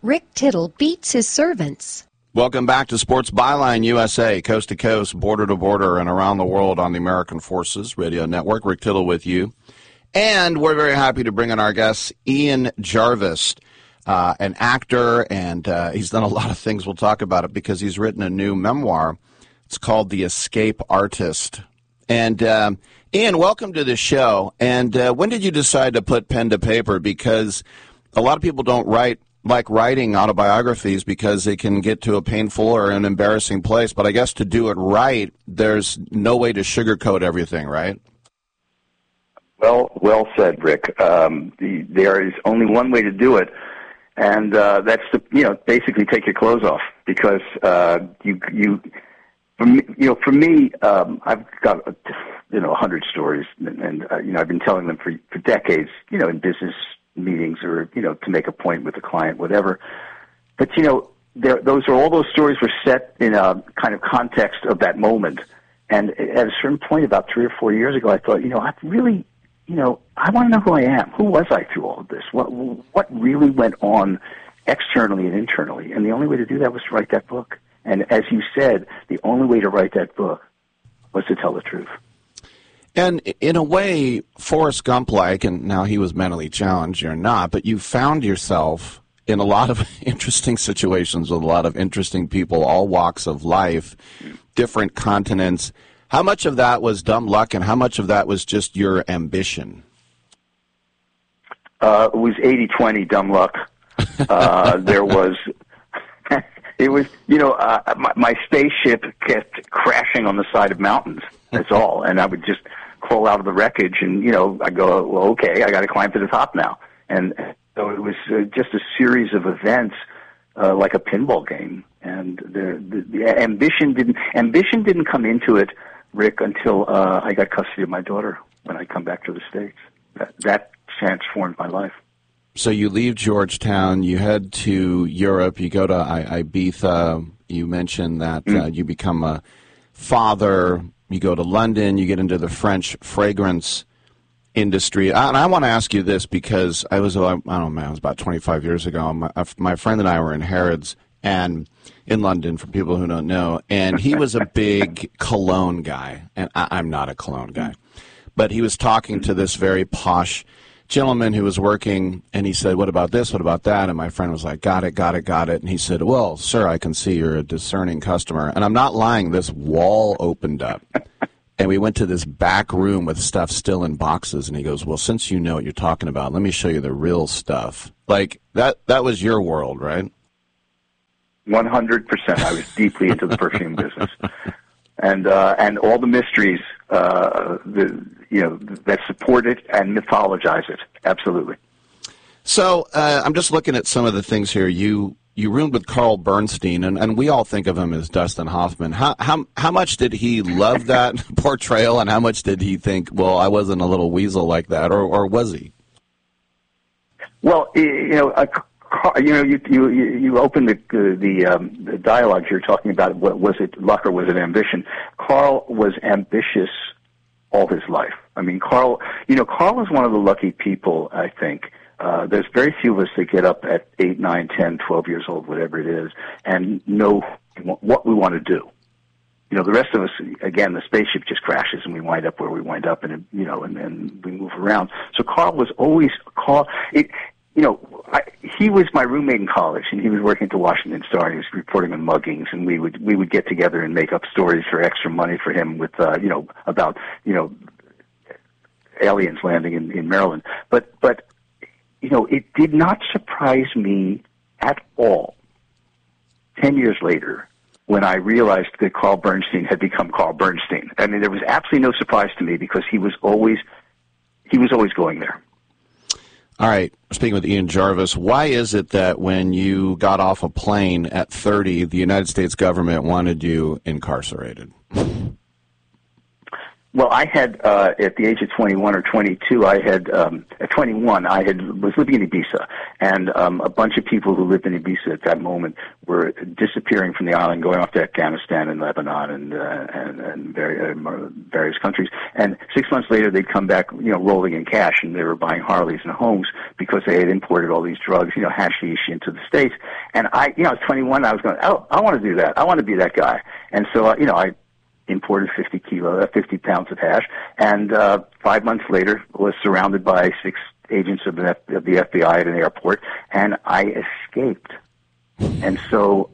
Rick Tittle beats his servants. Welcome back to Sports Byline USA, coast to coast, border to border, and around the world on the American Forces Radio Network. Rick Tittle with you. And we're very happy to bring in our guest, Ian Jarvis, an actor, and he's done a lot of things. We'll talk about it because he's written a new memoir. It's called The Escape Artist. And Ian, welcome to the show. And when did you decide to put pen to paper? Because a lot of people don't like writing autobiographies because they can get to a painful or an embarrassing place. But I guess to do it right, there's no way to sugarcoat everything, right? Well said, Rick. There is only one way to do it, and that's to basically take your clothes off, because for me, I've got 100 stories, and I've been telling them for decades, in business meetings or to make a point with a client, whatever. But all those stories were set in a kind of context of that moment, and at a certain point, about 3 or 4 years ago, I thought, I really. I want to know who I am. Who was I through all of this? What really went on externally and internally? And the only way to do that was to write that book. And as you said, the only way to write that book was to tell the truth. And in a way, Forrest Gump-like, and now he was mentally challenged, you're not, but you found yourself in a lot of interesting situations with a lot of interesting people, all walks of life, different continents. How much of that was dumb luck, and how much of that was just your ambition? It was 80-20 dumb luck. My spaceship kept crashing on the side of mountains. That's all. And I would just crawl out of the wreckage, and I go, well, okay, I got to climb to the top now. And so it was just a series of events, like a pinball game. And the ambition didn't come into it, Rick, until I got custody of my daughter when I come back to the States. That transformed my life. So you leave Georgetown, you head to Europe, you go to Ibiza, you mentioned that you become a father, you go to London, you get into the French fragrance industry. And I want to ask you this because it was about 25 years ago. My friend and I were in Harrods and in London, for people who don't know, and he was a big cologne guy, and I'm not a cologne guy, but he was talking to this very posh gentleman who was working, and he said, what about this, what about that? And my friend was like, got it. And he said, well, sir, I can see you're a discerning customer. And I'm not lying, this wall opened up, and we went to this back room with stuff still in boxes, and he goes, well, since you know what you're talking about, let me show you the real stuff. Like, that was your world, right? 100%. I was deeply into the perfume business, and all the mysteries that support it and mythologize it. Absolutely. So I'm just looking at some of the things here. You roomed with Carl Bernstein, and we all think of him as Dustin Hoffman. How much did he love that portrayal, and how much did he think, well, I wasn't a little weasel like that, or was he? Well, you opened the dialogue here talking about was it luck or was it ambition. Carl was ambitious all his life. I mean, Carl is one of the lucky people, I think. There's very few of us that get up at 8, 9, 10, 12 years old, whatever it is, and know what we want to do. The rest of us, again, the spaceship just crashes and we wind up where we wind up, and then we move around. So Carl was always he was my roommate in college, and he was working at the Washington Star, and he was reporting on muggings, and we would get together and make up stories for extra money for him with about aliens landing in Maryland. But it did not surprise me at all 10 years later when I realized that Carl Bernstein had become Carl Bernstein. I mean, there was absolutely no surprise to me because he was always going there. All right, speaking with Ian Jarvis, why is it that when you got off a plane at 30, the United States government wanted you incarcerated? Well, I had at the age of 21 or 22, I had at 21, was living in Ibiza, and a bunch of people who lived in Ibiza at that moment were disappearing from the island, going off to Afghanistan and Lebanon and various countries. And 6 months later, they'd come back, rolling in cash, and they were buying Harleys and homes because they had imported all these drugs, hashish into the States. And I was 21. I was going, oh, I want to do that. I want to be that guy. And so, I imported 50 pounds of hash, and 5 months later was surrounded by 6 agents of the FBI at an airport, and I escaped. And so,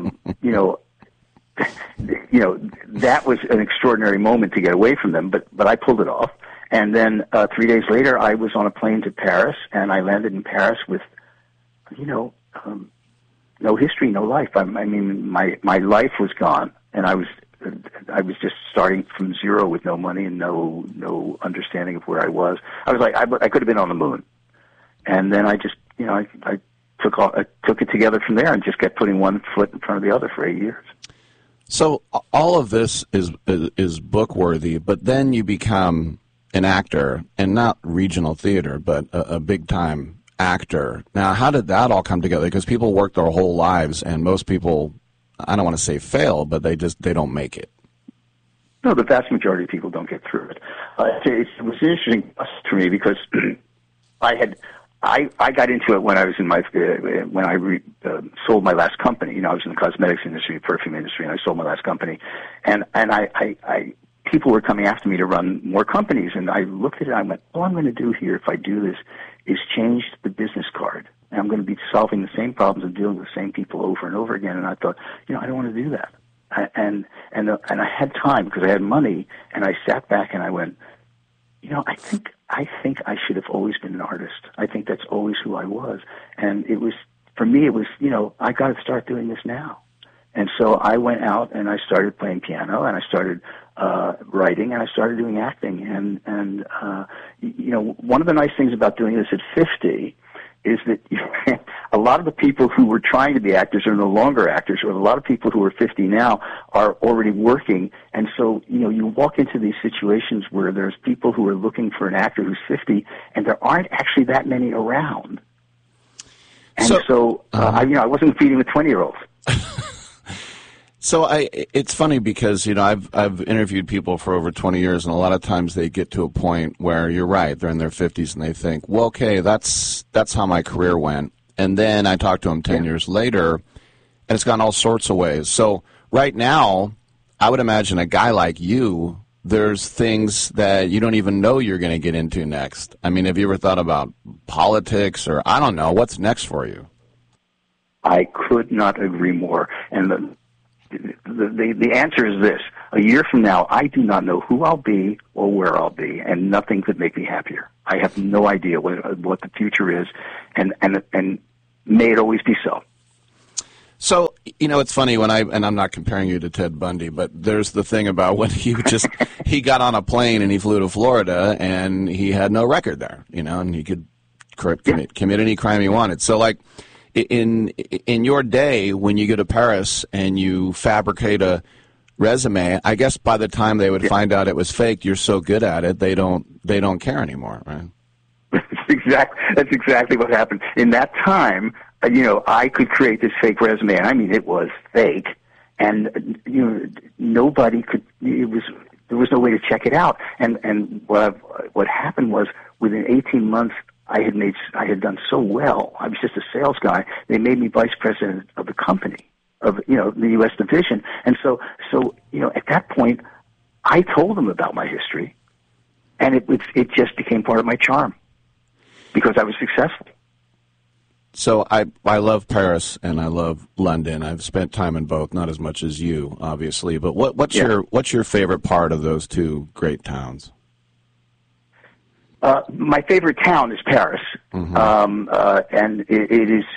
that was an extraordinary moment to get away from them, but I pulled it off. And then 3 days later, I was on a plane to Paris, and I landed in Paris with, no history, no life. I mean, my life was gone, and I was just starting from zero with no money and no understanding of where I was. I was like, I could have been on the moon. And then I just, I took it together from there and just kept putting one foot in front of the other for 8 years. So all of this is book worthy, but then you become an actor, and not regional theater, but a big time actor. Now, how did that all come together? Because people work their whole lives, and most people, I don't want to say fail, but they don't make it. No, the vast majority of people don't get through it. It was an interesting to me because I got into it when I was in when I sold my last company. I was in the cosmetics industry, perfume industry, and I sold my last company, and I people were coming after me to run more companies, and I looked at it and I went, all I'm going to do here, if I do this, is change the business card. And I'm going to be solving the same problems and dealing with the same people over and over again. And I thought, I don't want to do that. And I had time because I had money, and I sat back and I went, I think I should have always been an artist. I think that's always who I was. And for me, it was, I got to start doing this now. And so I went out and I started playing piano, and I started writing, and I started doing acting. And one of the nice things about doing this at 50 is that a lot of the people who were trying to be actors are no longer actors, or a lot of people who are 50 now are already working. And so, you walk into these situations where there's people who are looking for an actor who's 50, and there aren't actually that many around. And I wasn't competing with 20-year-olds. So it's funny because I've interviewed people for over 20 years, and a lot of times they get to a point where you're right, they're in their 50s, and they think, well, okay, that's how my career went. And then I talk to them 10 years later, and it's gone all sorts of ways. So right now, I would imagine a guy like you, there's things that you don't even know you're going to get into next. I mean, have you ever thought about politics, or I don't know, what's next for you? I could not agree more. And the answer is this. A year from now, I do not know who I'll be or where I'll be, and nothing could make me happier. I have no idea what the future is, and may it always be so. So, it's funny and I'm not comparing you to Ted Bundy, but there's the thing about when he got on a plane and he flew to Florida and he had no record there, and he could commit any crime he wanted. So, like, in your day, when you go to Paris and you fabricate a resume, I guess by the time they would find out it was fake, you're so good at it, they don't care anymore, right? That's exactly what happened. In that time, I could create this fake resume, and I mean, it was fake, and nobody could. There was no way to check it out. And what happened was, within 18 months, I had done so well. I was just a sales guy. They made me vice president of the company, of the U.S. division. And so at that point, I told them about my history, and it just became part of my charm because I was successful. So I love Paris and I love London. I've spent time in both, not as much as you, obviously. But what's your favorite part of those two great towns? My favorite town is Paris, and it is.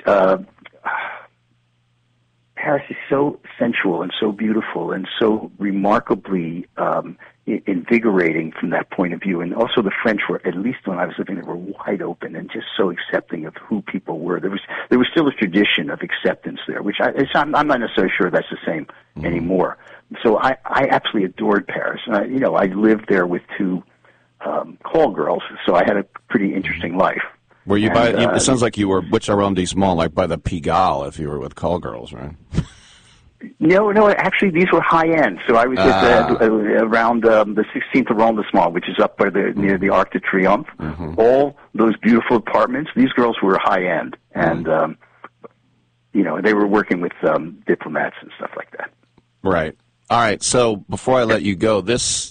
Paris is so sensual and so beautiful and so remarkably invigorating from that point of view. And also the French were, at least when I was living there, were wide open and just so accepting of who people were. There was still a tradition of acceptance there, which I'm not necessarily sure that's the same anymore. So I absolutely adored Paris. I lived there with two call girls, so I had a pretty interesting life. Were you it sounds like you were which arrondissement, like by the Pigalle, if you were with call girls, right? No. Actually, these were high end. So I was around the 16th arrondissement, which is up by near the Arc de Triomphe. Mm-hmm. All those beautiful apartments. These girls were high end, and they were working with diplomats and stuff like that. Right. All right. So before I let you go,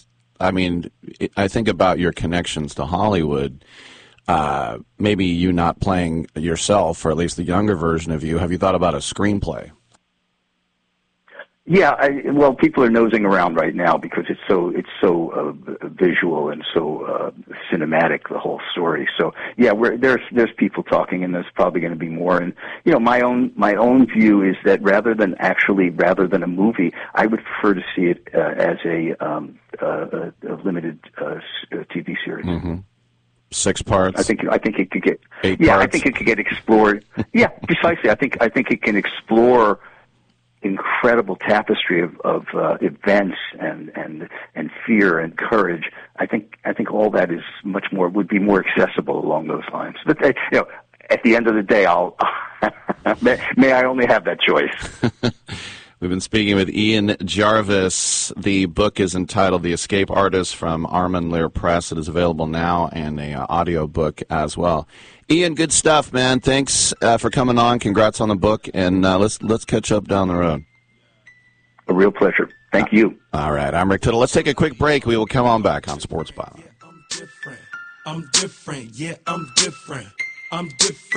I think about your connections to Hollywood. Maybe you not playing yourself, or at least the younger version of you. Have you thought about a screenplay? Yeah, well, people are nosing around right now because it's so visual and so cinematic, the whole story. So yeah, there's people talking, and there's probably going to be more. And my own view is that rather than a movie, I would prefer to see it as a limited TV series. Mm-hmm. 6 parts. I think it could get 8 parts. I think it could get explored. Yeah, precisely. I think it can explore incredible tapestry of events and fear and courage. I think all that is would be more accessible along those lines. But at the end of the day, I'll may I only have that choice. We've been speaking with Ian Jarvis. The book is entitled The Escape Artist from Armand Lear Press. It is available now, and an audio book as well. Ian, good stuff, man. Thanks for coming on. Congrats on the book, and let's catch up down the road. A real pleasure. Thank you. All right, I'm Rick Tittle. Let's take a quick break. We will come on back on Sports Byline. I'm different. Yeah, I'm different. I'm different.